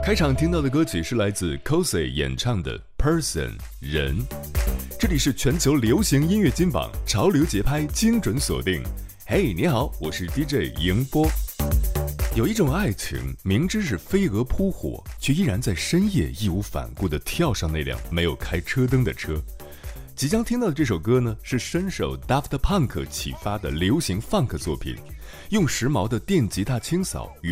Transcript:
开场听到的歌曲是来自 Kosei 演唱的 Person 人。这里是全球流行音乐金榜，潮流节拍精准锁定。嘿，你好，我是 DJ 迎波。有一种爱情，明知是飞蛾扑火，却依然在深夜义无反顾地跳上那辆没有开车灯的车。即将听到的这首歌呢，是深受 Daft Punk 启发的流行 funk 作品，用时髦的电吉他清扫与